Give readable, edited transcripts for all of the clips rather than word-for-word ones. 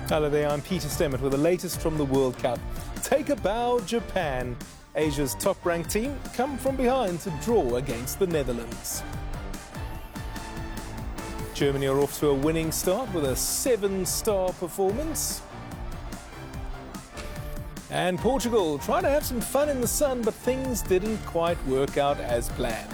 Hello there, I'm Peter Stemmert with the latest from the World Cup. Take a bow, Japan. Asia's top-ranked team come from behind to draw against the Netherlands. Germany are off to a winning start with a 7-star performance. And Portugal trying to have some fun in the sun, but things didn't quite work out as planned.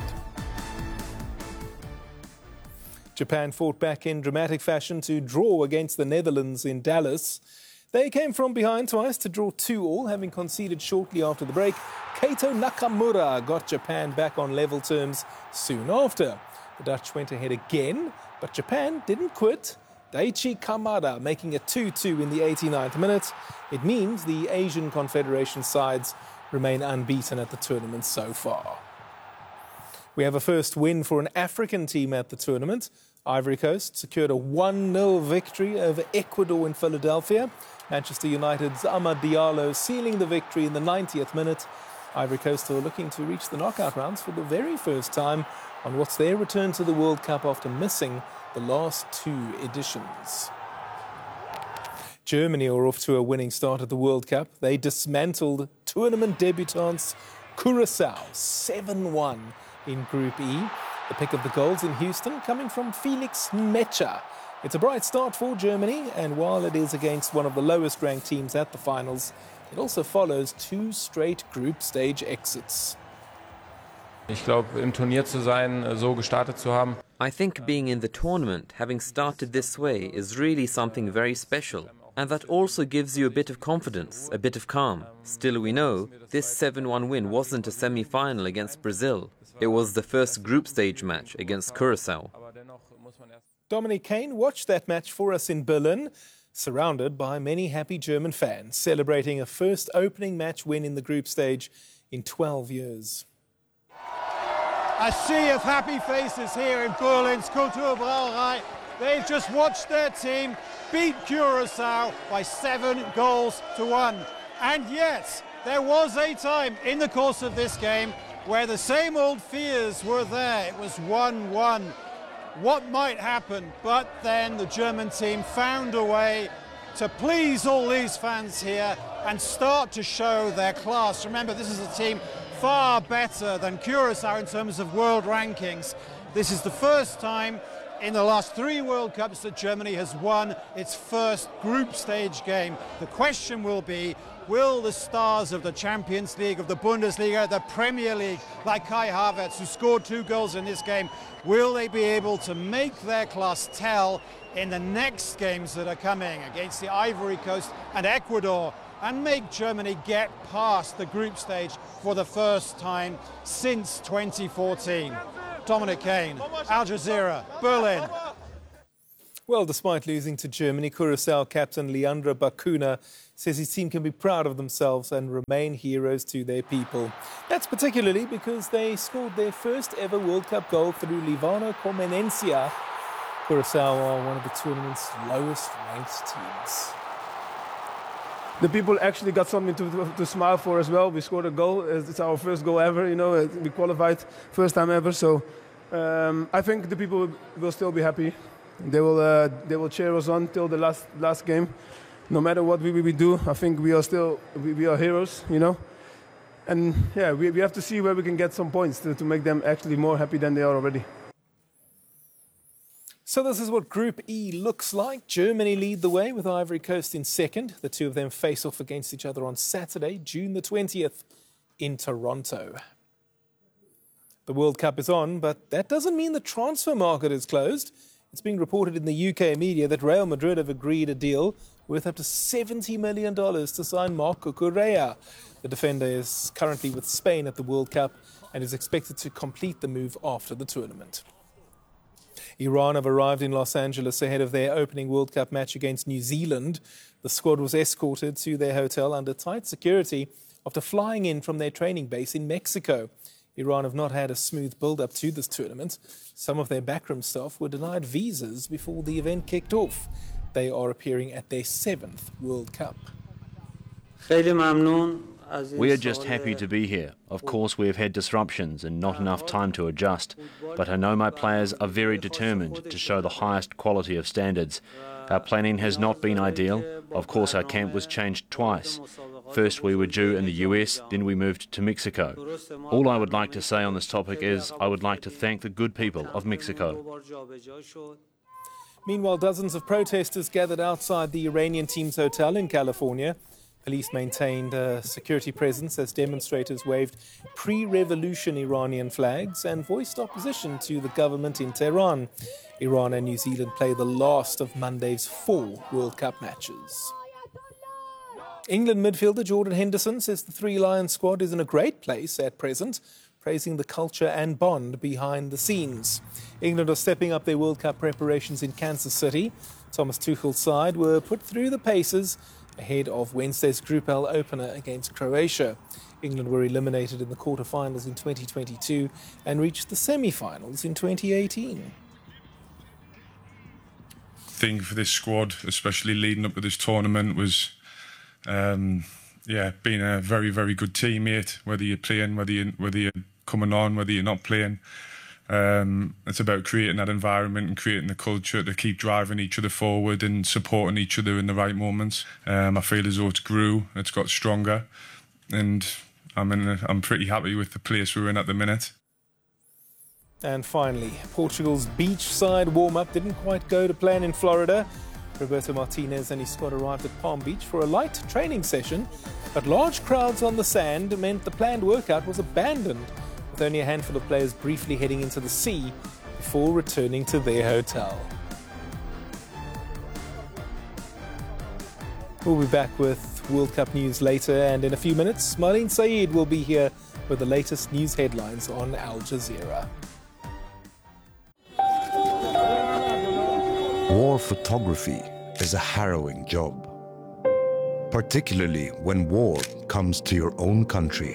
Japan fought back in dramatic fashion to draw against the Netherlands in Dallas. They came from behind twice to draw 2-2, having conceded shortly after the break. Keito Nakamura got Japan back on level terms soon after. The Dutch went ahead again, but Japan didn't quit. Daichi Kamada making it 2-2 in the 89th minute. It means the Asian Confederation sides remain unbeaten at the tournament so far. We have a first win for an African team at the tournament. Ivory Coast secured a 1-0 victory over Ecuador in Philadelphia. Manchester United's Amad Diallo sealing the victory in the 90th minute. Ivory Coast are looking to reach the knockout rounds for the very first time on what's their return to the World Cup after missing the last 2 editions. Germany are off to a winning start at the World Cup. They dismantled tournament debutants Curaçao 7-1 in Group E. The pick of the goals in Houston coming from Felix Mecha. It's a bright start for Germany, and while it is against one of the lowest ranked teams at the finals, it also follows 2 straight group stage exits. Ich glaube, im Turnier zu sein, so gestartet zu haben. I think being in the tournament, having started this way, is really something very special. And that also gives you a bit of confidence, a bit of calm. Still, we know this 7-1 win wasn't a semi-final against Brazil. It was the first group stage match against Curaçao. Dominic Kane watched that match for us in Berlin, surrounded by many happy German fans, celebrating a first opening match win in the group stage in 12 years. A sea of happy faces here in Berlin's Kulturbrauerei. They've just watched their team beat Curaçao by 7-1. And yet, there was a time in the course of this game where the same old fears were there. It was 1-1. What might happen? But then the German team found a way to please all these fans here and start to show their class. Remember, this is a team far better than Curaçao in terms of world rankings. This is the first time in the last 3 World Cups that Germany has won its first group stage game. The question will be, will the stars of the Champions League, of the Bundesliga, the Premier League, like Kai Havertz, who scored 2 goals in this game, will they be able to make their class tell in the next games that are coming against the Ivory Coast and Ecuador, and make Germany get past the group stage for the first time since 2014? Dominic Kane, Al Jazeera, Berlin. Well, despite losing to Germany, Curaçao captain Leandro Bacuna says his team can be proud of themselves and remain heroes to their people. That's particularly because they scored their first ever World Cup goal through Livano Comenencia. Curaçao are one of the tournament's lowest ranked teams. The people actually got something to smile for as well. We scored a goal. It's our first goal ever, you know. We qualified first time ever. So I think the people will still be happy. They will cheer us on till the last game. No matter what we do, I think we are heroes, you know. And yeah, we have to see where we can get some points to make them actually more happy than they are already. So this is what Group E looks like. Germany lead the way with Ivory Coast in second. The 2 of them face off against each other on Saturday, June the 20th in Toronto. The World Cup is on, but that doesn't mean the transfer market is closed. It's being reported in the UK media that Real Madrid have agreed a deal worth up to $70 million to sign Marco Correa. The defender is currently with Spain at the World Cup and is expected to complete the move after the tournament. Iran have arrived in Los Angeles ahead of their opening World Cup match against New Zealand. The squad was escorted to their hotel under tight security after flying in from their training base in Mexico. Iran have not had a smooth build-up to this tournament. Some of their backroom staff were denied visas before the event kicked off. They are appearing at their 7th World Cup. We are just happy to be here. Of course, we have had disruptions and not enough time to adjust, but I know my players are very determined to show the highest quality of standards. Our planning has not been ideal. Of course, our camp was changed twice. First we were due in the US, then we moved to Mexico. All I would like to say on this topic is I would like to thank the good people of Mexico. Meanwhile, dozens of protesters gathered outside the Iranian team's hotel in California. Police maintained a security presence as demonstrators waved pre-revolution Iranian flags and voiced opposition to the government in Tehran. Iran and New Zealand play the last of Monday's 4 World Cup matches. England midfielder Jordan Henderson says the Three Lions squad is in a great place at present, praising the culture and bond behind the scenes. England are stepping up their World Cup preparations in Kansas City. Thomas Tuchel's side were put through the paces ahead of Wednesday's Group L opener against Croatia. England were eliminated in the quarter-finals in 2022 and reached the semi-finals in 2018. I think for this squad, especially leading up to this tournament, was being a very, very good teammate, whether you're playing, whether you're coming on, whether you're not playing. It's about creating that environment and creating the culture to keep driving each other forward and supporting each other in the right moments. I feel as though it's grew, it's got stronger, and I'm pretty happy with the place we're in at the minute. And finally, Portugal's beachside warm-up didn't quite go to plan in Florida. Roberto Martinez and his squad arrived at Palm Beach for a light training session, but large crowds on the sand meant the planned workout was abandoned, with only a handful of players briefly heading into the sea before returning to their hotel. We'll be back with World Cup news later, and in a few minutes, Marlene Saeed will be here with the latest news headlines on Al Jazeera. War photography is a harrowing job, particularly when war comes to your own country.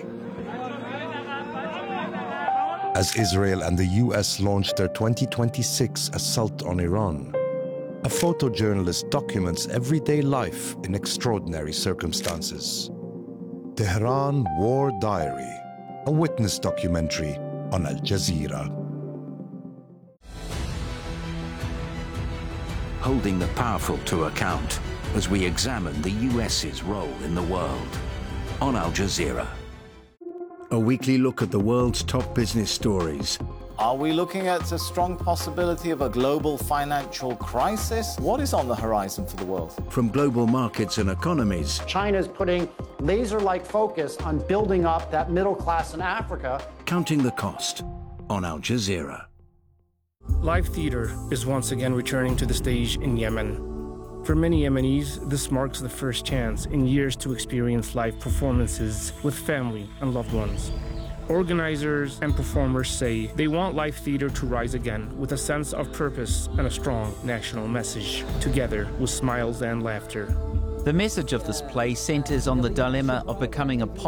As Israel and the US launched their 2026 assault on Iran, a photojournalist documents everyday life in extraordinary circumstances. Tehran War Diary, a witness documentary on Al Jazeera. Holding the powerful to account as we examine the US's role in the world on Al Jazeera. A weekly look at the world's top business stories. Are we looking at a strong possibility of a global financial crisis? What is on the horizon for the world? From global markets and economies. China's putting laser-like focus on building up that middle class in Africa. Counting the cost on Al Jazeera. Live theater is once again returning to the stage in Yemen. For many Yemenis, this marks the first chance in years to experience live performances with family and loved ones. Organizers and performers say they want live theater to rise again with a sense of purpose and a strong national message, together with smiles and laughter. The message of this play centers on the dilemma of becoming a